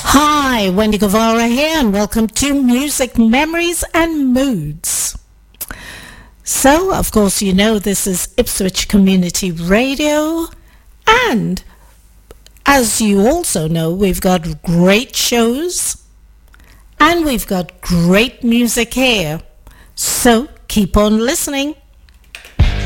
Hi, Wendy Guevara here, and welcome to Music Memories and Moods. So, of course, you know this is Ipswich Community Radio, and as you also know, we've got great shows, and we've got great music here. So, keep on listening.